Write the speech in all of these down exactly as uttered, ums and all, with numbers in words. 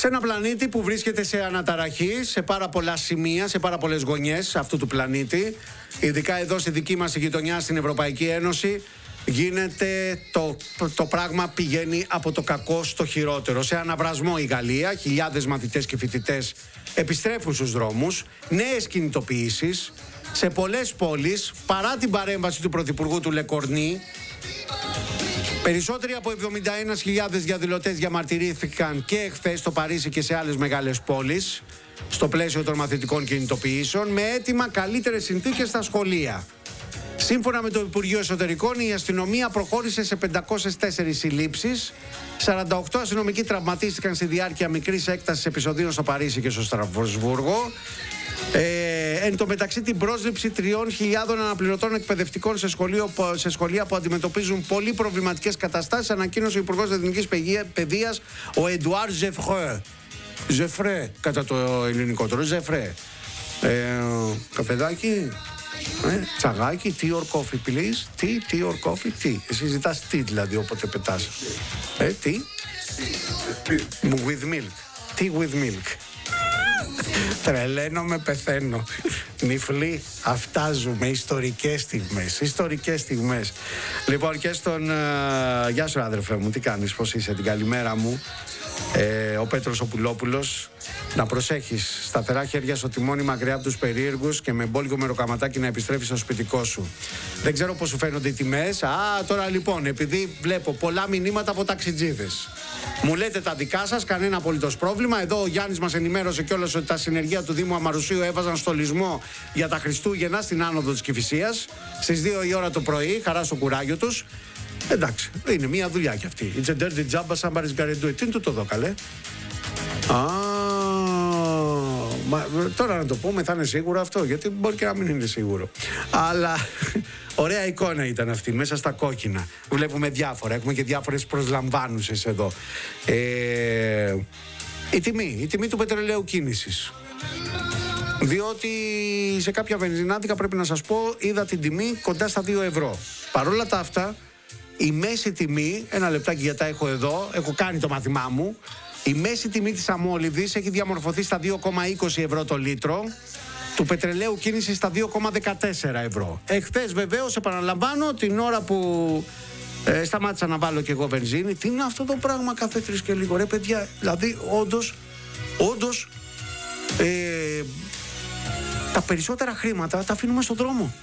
Σε ένα πλανήτη που βρίσκεται σε αναταραχή, σε πάρα πολλά σημεία, σε πάρα πολλές γωνιές αυτού του πλανήτη, ειδικά εδώ στη δική μας γειτονιά στην Ευρωπαϊκή Ένωση, γίνεται το, το πράγμα πηγαίνει από το κακό στο χειρότερο. Σε αναβρασμό η Γαλλία, χιλιάδες μαθητές και φοιτητές επιστρέφουν στους δρόμους, νέες κινητοποιήσεις σε πολλές πόλεις, παρά την παρέμβαση του Πρωθυπουργού του Λεκορνή. Περισσότεροι από εβδομήντα ένα χιλιάδες διαδηλωτές διαμαρτυρήθηκαν και εχθές στο Παρίσι και σε άλλες μεγάλες πόλεις, στο πλαίσιο των μαθητικών κινητοποιήσεων, με αίτημα καλύτερες συνθήκες στα σχολεία. Σύμφωνα με το Υπουργείο Εσωτερικών, η αστυνομία προχώρησε σε πεντακόσιες τέσσερις συλλήψεις. σαράντα οκτώ αστυνομικοί τραυματίστηκαν στη διάρκεια μικρής έκτασης επεισοδίων στο Παρίσι και στο Στρασβούργο. Ε, εν τω μεταξύ, την πρόσληψη τριών χιλιάδων αναπληρωτών εκπαιδευτικών σε, σχολείο, σε σχολεία που αντιμετωπίζουν πολύ προβληματικές καταστάσεις, ανακοίνωσε ο Υπουργός Εθνικής Παιδείας, ο Εντουάρ Ζεφρέ. Ζεφρέ, κατά το ελληνικό τώρα, Ζεφρέ. Ε, καφεδάκι. Ε, τσαγάκι, tea or coffee please. Tea, tea or coffee, tea. Εσύ ζητάς tea δηλαδή όποτε πετάς. Ε, tea. With milk. Tea with milk. Τρελαίνομαι, πεθαίνω. Νυφλή, αυτά ζούμε. Ιστορικές στιγμές. Ιστορικές στιγμές. Λοιπόν, και στον. Uh, γεια σου, αδερφέ μου, τι κάνεις, πώς είσαι, την καλημέρα μου. Ε, ο Πέτρος ο Πουλόπουλος. Να προσέχεις, σταθερά χέρια στο τιμόνι, μακριά από τους περίεργους και με μπόλικο μεροκαματάκι να επιστρέφεις στο σπιτικό σου. Δεν ξέρω πώς σου φαίνονται οι τιμές. Α, τώρα λοιπόν, επειδή βλέπω πολλά μηνύματα από ταξιτζίδες. Μου λέτε τα δικά σας, κανένα απολύτως πρόβλημα. Εδώ ο Γιάννης μας ενημέρωσε κιόλας ότι τα συνεργεία του Δήμου Αμαρουσίου έβαζαν στολισμό για τα Χριστούγεννα στην άνοδο της Κηφισίας στις δύο η ώρα το πρωί, χαρά στο κουράγιο τους. Εντάξει, είναι μια δουλειά κι αυτή. It's a dirty job, but somebody's gotta do it. Τι είναι το εδώ, καλέ. Α, μα, τώρα να το πούμε, θα είναι σίγουρο αυτό, γιατί μπορεί και να μην είναι σίγουρο. Αλλά ωραία εικόνα ήταν αυτή, μέσα στα κόκκινα. Βλέπουμε διάφορα, έχουμε και διάφορες προσλαμβάνουσες εδώ. Ε, η τιμή, η τιμή του πετρελαίου κίνησης. Διότι σε κάποια βενζινάδικα, πρέπει να σας πω, είδα την τιμή κοντά στα δύο ευρώ. Παρόλα τα αυτά, η μέση τιμή, ένα λεπτάκι γιατί τα έχω εδώ, έχω κάνει το μάθημά μου. Η μέση τιμή της αμόλυβδης έχει διαμορφωθεί στα δύο κόμμα είκοσι ευρώ το λίτρο, του πετρελαίου κίνησης στα δύο κόμμα δεκατέσσερα ευρώ. Εχθές βεβαίως, επαναλαμβάνω, την ώρα που ε, σταμάτησα να βάλω και εγώ βενζίνη, τι είναι αυτό το πράγμα κάθε τρεις και λίγο, ρε παιδιά, δηλαδή όντως, όντως, ε, τα περισσότερα χρήματα τα αφήνουμε στον δρόμο.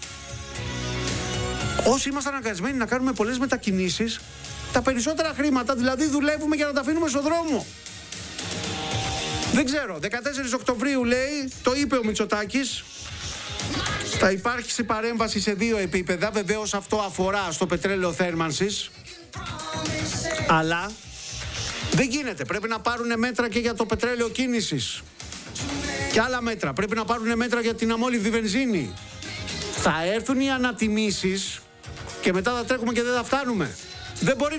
Όσοι είμαστε αναγκασμένοι να κάνουμε πολλές μετακινήσεις, τα περισσότερα χρήματα δηλαδή δουλεύουμε για να τα αφήνουμε στον δρόμο. Δεν ξέρω, δεκατέσσερις Οκτωβρίου λέει, το είπε ο Μητσοτάκης, θα υπάρξει παρέμβαση σε δύο επίπεδα. Βεβαίως αυτό αφορά στο πετρέλαιο θέρμανσης, αλλά δεν γίνεται, πρέπει να πάρουν μέτρα και για το πετρέλαιο κίνησης και άλλα μέτρα, πρέπει να πάρουν μέτρα για την αμόλυβδη βενζίνη. Θα έρθουν οι ανατιμήσεις και μετά θα τρέχουμε και δεν θα φτάνουμε. Δεν μπορεί